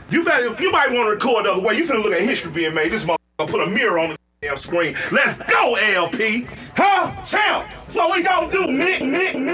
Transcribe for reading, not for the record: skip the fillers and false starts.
You might want to record the other way. You finna look at history being made. This motherfucker put a mirror on the damn screen. Let's go, LP. Huh? Champ, what we gonna do, Nick?